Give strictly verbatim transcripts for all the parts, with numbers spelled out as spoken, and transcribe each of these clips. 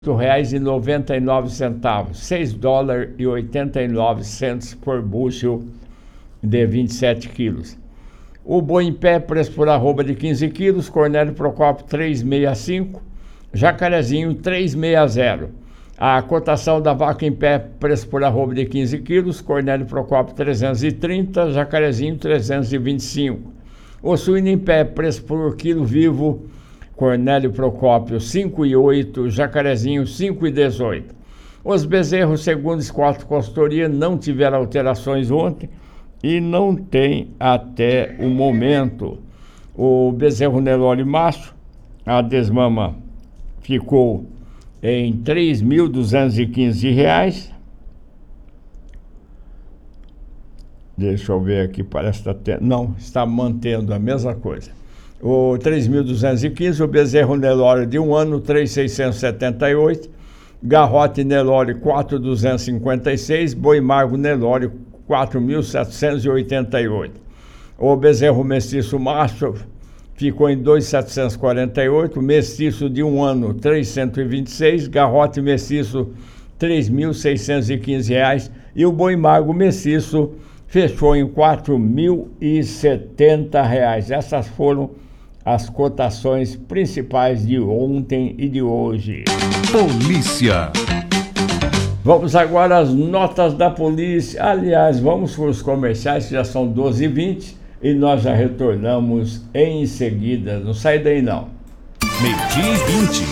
oito reais e noventa e nove centavos, seis dólares e oitenta e nove centavos por bushel de vinte e sete quilos. O boi em pé, preço por arroba de quinze quilos, Cornélio Procópio três reais e sessenta e cinco, Jacarezinho três reais e sessenta. A cotação da vaca em pé, preço por arroba de quinze quilos, Cornélio Procópio trezentos e trinta, Jacarezinho trezentos e vinte e cinco. O suíno em pé, preço por quilo vivo, Cornélio Procópio cinco reais e oito, Jacarezinho cinco reais e dezoito. Os bezerros, segundo Scott Consultoria, não tiveram alterações ontem e não tem até o momento. O bezerro Nelore macho, a desmama ficou em três mil duzentos e quinze reais. Deixa eu ver aqui, parece que está tendo... Não, está mantendo a mesma coisa. O três mil duzentos e quinze, o bezerro Nelore de um ano, três mil seiscentos e setenta e oito. Garrote Nelore, quatro mil duzentos e cinquenta e seis. Boi Margo Nelore, quatro mil setecentos e oitenta e oito. O bezerro mestiço macho ficou em dois mil setecentos e quarenta e oito, mestiço de um ano, trezentos e vinte e seis, garrote mestiço, três mil seiscentos e quinze reais, e o boi mago mestiço fechou em quatro mil e setenta reais. Essas foram as cotações principais de ontem e de hoje. Polícia. Vamos agora às notas da polícia. Aliás, vamos para os comerciais, que já são doze e vinte. E nós já retornamos em seguida. Não sai daí não. Meio-dia e vinte.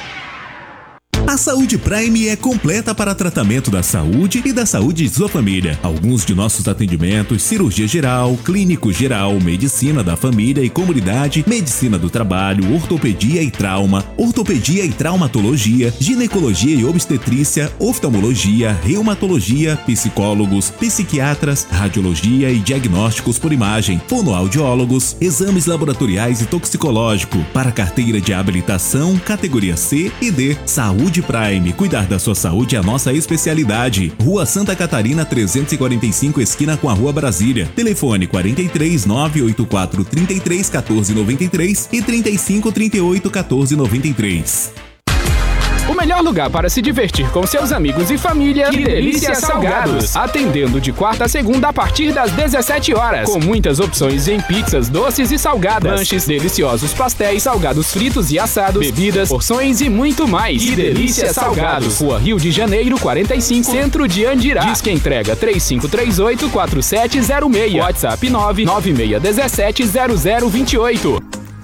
A Saúde Prime é completa para tratamento da saúde e da saúde de sua família. Alguns de nossos atendimentos: cirurgia geral, clínico geral, medicina da família e comunidade, medicina do trabalho, ortopedia e trauma, ortopedia e traumatologia, ginecologia e obstetrícia, oftalmologia, reumatologia, psicólogos, psiquiatras, radiologia e diagnósticos por imagem, fonoaudiólogos, exames laboratoriais e toxicológico. Para carteira de habilitação, categoria C e D. Saúde Prime, cuidar da sua saúde é a nossa especialidade. Rua Santa Catarina trezentos e quarenta e cinco, esquina com a Rua Brasília. Telefone quarenta e três, nove oito quatro, trinta e três, quatorze noventa e três e trinta e cinco, trinta e oito, quatorze noventa e três. O melhor lugar para se divertir com seus amigos e família. Que Delícia Salgados. Atendendo de quarta a segunda a partir das dezessete horas. Com muitas opções em pizzas, doces e salgadas. Lanches, deliciosos pastéis, salgados fritos e assados, bebidas, porções e muito mais. Que Delícia Salgados. Rua Rio de Janeiro, quarenta e cinco, Centro de Andirá. Disque entrega três cinco três oito, quatro sete zero seis. WhatsApp nove nove seis um sete, zero zero dois oito.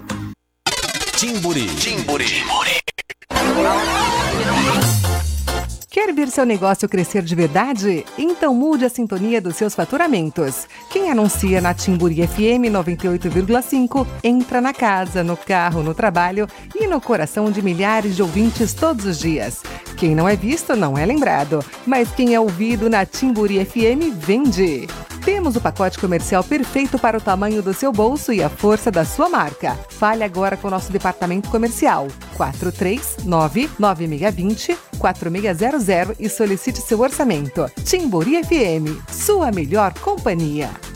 Timburi. Timburi. Timburi. Quer ver seu negócio crescer de verdade? Então mude a sintonia dos seus faturamentos. Quem anuncia na Timburi F M noventa e oito vírgula cinco entra na casa, no carro, no trabalho e no coração de milhares de ouvintes todos os dias. Quem não é visto não é lembrado, mas quem é ouvido na Timburi F M vende. Temos o pacote comercial perfeito para o tamanho do seu bolso e a força da sua marca. Fale agora com o nosso departamento comercial quatro três nove, nove seis dois zero, quatro seis zero zero e solicite seu orçamento. Timburi F M, sua melhor companhia.